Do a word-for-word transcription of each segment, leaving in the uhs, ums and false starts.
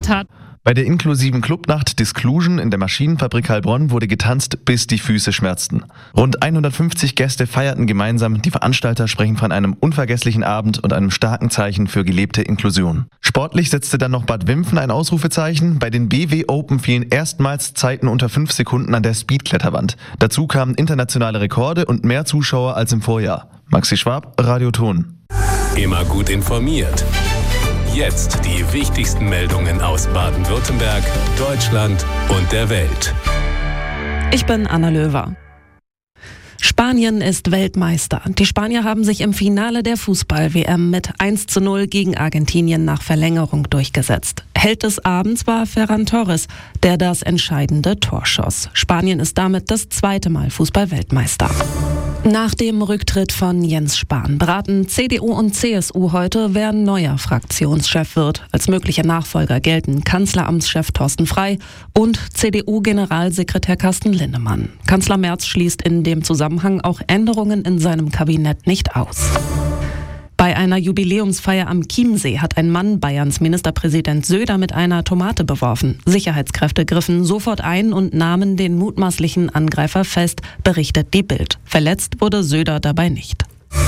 hat. Bei der inklusiven Clubnacht Disclusion in der Maschinenfabrik Heilbronn wurde getanzt, bis die Füße schmerzten. Rund hundertfünfzig Gäste feierten gemeinsam. Die Veranstalter sprechen von einem unvergesslichen Abend und einem starken Zeichen für gelebte Inklusion. Sportlich setzte dann noch Bad Wimpfen ein Ausrufezeichen. Bei den B W Open fielen erstmals Zeiten unter fünf Sekunden an der Speedkletterwand. Dazu kamen internationale Rekorde und mehr Zuschauer als im Vorjahr. Maxi Schwab, Radio Ton. Immer gut informiert. Jetzt die wichtigsten Meldungen aus Baden-Württemberg, Deutschland und der Welt. Ich bin Anna Löwer. Spanien ist Weltmeister. Die Spanier haben sich im Finale der Fußball-W M mit eins zu null gegen Argentinien nach Verlängerung durchgesetzt. Held des Abends war Ferran Torres, der das entscheidende Tor schoss. Spanien ist damit das zweite Mal Fußball-Weltmeister. Nach dem Rücktritt von Jens Spahn beraten C D U und C S U heute, wer neuer Fraktionschef wird. Als mögliche Nachfolger gelten Kanzleramtschef Thorsten Frey und C D U-Generalsekretär Carsten Linnemann. Kanzler Merz schließt in dem Zusammenhang auch Änderungen in seinem Kabinett nicht aus. Bei einer Jubiläumsfeier am Chiemsee hat ein Mann Bayerns Ministerpräsident Söder mit einer Tomate beworfen. Sicherheitskräfte griffen sofort ein und nahmen den mutmaßlichen Angreifer fest, berichtet die Bild. Verletzt wurde Söder dabei nicht.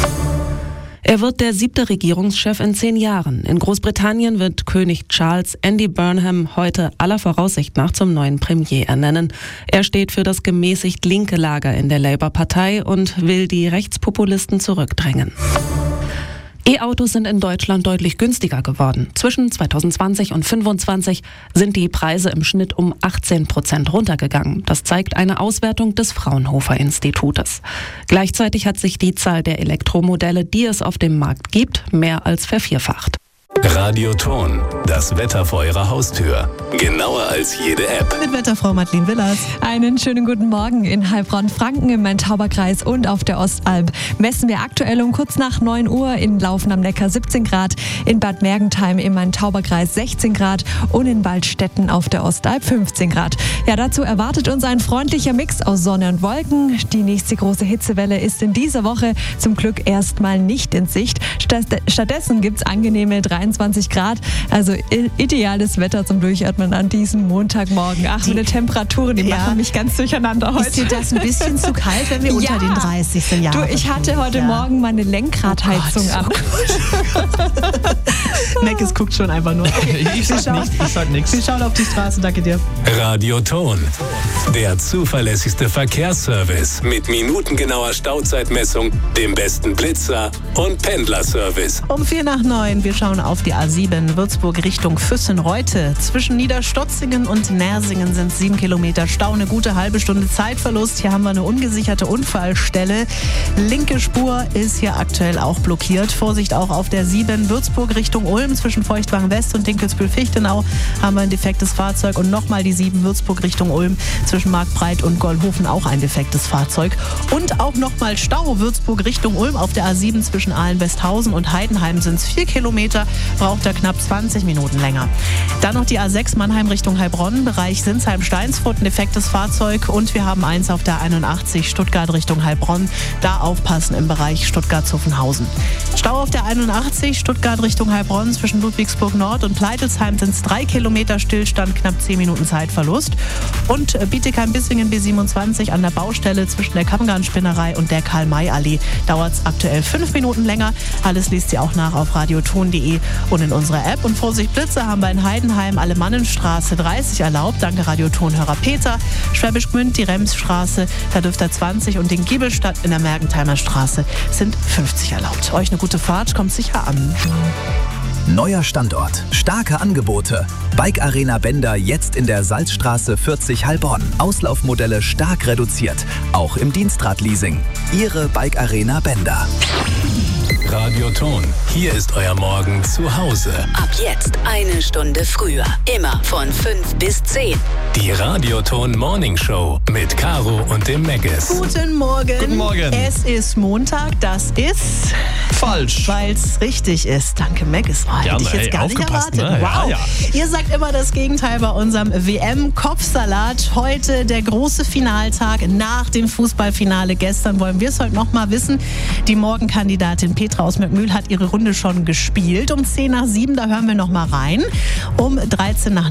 Er wird der siebte Regierungschef in zehn Jahren. In Großbritannien wird König Charles Andy Burnham heute aller Voraussicht nach zum neuen Premier ernennen. Er steht für das gemäßigt linke Lager in der Labour-Partei und will die Rechtspopulisten zurückdrängen. E-Autos sind in Deutschland deutlich günstiger geworden. Zwischen zweitausendzwanzig und fünfundzwanzig sind die Preise im Schnitt um achtzehn Prozent runtergegangen. Das zeigt eine Auswertung des Fraunhofer Institutes. Gleichzeitig hat sich die Zahl der Elektromodelle, die es auf dem Markt gibt, mehr als vervierfacht. Radio Ton, das Wetter vor Ihrer Haustür. Genauer als jede App. Mit Wetterfrau Madeleine Willers. Einen schönen guten Morgen in Heilbronn-Franken im Main-Tauber-Kreis und auf der Ostalb. Messen wir aktuell um kurz nach neun Uhr in Laufen am Neckar siebzehn Grad, in Bad Mergentheim im Main-Tauber-Kreis sechzehn Grad und in Waldstätten auf der Ostalb fünfzehn Grad. Ja, dazu erwartet uns ein freundlicher Mix aus Sonne und Wolken. Die nächste große Hitzewelle ist in dieser Woche zum Glück erstmal nicht in Sicht. Stattdessen gibt es angenehme dreiundzwanzig Grad, also ideales Wetter zum Durchatmen an diesem Montagmorgen. Ach, die, meine Temperaturen, die ja. machen mich ganz durcheinander heute. Ist dir das ein bisschen zu kalt, wenn wir ja. unter den dreißig sind? Ja, du, ich hatte heute ja. Morgen meine Lenkradheizung oh an. Oh Neckes guckt schon einfach nur. Okay. Ich sag nichts, ich sag nichts. Wir schauen auf die Straße, danke dir. Radio Ton, der zuverlässigste Verkehrsservice mit minutengenauer Stauzeitmessung, dem besten Blitzer und Pendlerservice. Um vier nach neun, wir schauen auf die A sieben, Würzburg Richtung Füssen-Reute. Zwischen Niederstotzingen und Nersingen sind sieben Kilometer Stau, eine gute halbe Stunde Zeitverlust. Hier haben wir eine ungesicherte Unfallstelle. Linke Spur ist hier aktuell auch blockiert. Vorsicht auch auf der sieben, Würzburg Richtung Ulm. Zwischen Feuchtwagen West und Dinkelsbühl-Fichtenau haben wir ein defektes Fahrzeug. Und nochmal die sieben, Würzburg Richtung Ulm. Zwischen Markbreit und Gollhofen auch ein defektes Fahrzeug. Und auch nochmal Stau, Würzburg Richtung Ulm auf der A sieben zwischen Ahlen-Westhausen und Heidenheim sind es vier Kilometer. Braucht er knapp zwanzig Minuten länger. Dann noch die A sechs Mannheim Richtung Heilbronn, Bereich Sinsheim-Steinsfurt, ein defektes Fahrzeug. Und wir haben eins auf der einundachtzig Stuttgart Richtung Heilbronn. Da aufpassen im Bereich Stuttgart-Zuffenhausen. Stau auf der einundachtzig Stuttgart Richtung Heilbronn zwischen Ludwigsburg Nord und Pleitelsheim sind es drei Kilometer Stillstand, knapp zehn Minuten Zeitverlust. Und Bietigheim-Bissingen B siebenundzwanzig an der Baustelle zwischen der Kammgarn-Spinnerei und der Karl-May-Allee dauert es aktuell fünf Minuten länger. Alles liest ihr auch nach auf radioton punkt de und in unserer App. Und Vorsicht Blitze haben wir in Heidenheim Alemannenstraße dreißig erlaubt. Danke Radiotonhörer Peter. Schwäbisch Gmünd, die Remsstraße, da dürft ihr zwanzig und den Giebelstadt in der Mergentheimer Straße sind fünfzig erlaubt. Euch eine gute Fahrt, kommt sicher an. Neuer Standort, starke Angebote. Bike Arena Bender jetzt in der Salzstraße vierzig Heilbronn. Auslaufmodelle stark reduziert, auch im Dienstradleasing. Ihre Bike Arena Bender. Radio Ton, hier ist euer Morgen zu Hause. Ab jetzt eine Stunde früher. Immer von fünf bis zehn. Die Radio Ton Morning Show mit Caro und dem Megges. Guten Morgen. Guten Morgen. Es ist Montag, das ist... falsch. Weil es richtig ist. Danke, Megges. Oh, hätte ich jetzt hey, gar nicht erwartet. Ne? Wow. Ja, ja. Ihr sagt immer das Gegenteil bei unserem W M-Kopfsalat. Heute der große Finaltag nach dem Fußballfinale gestern. Wollen wir es heute noch mal wissen. Die Morgenkandidatin Petra aus Möckmühl hat ihre Runde schon gespielt. Um zehn nach sieben, da hören wir noch mal rein. Um dreizehn nach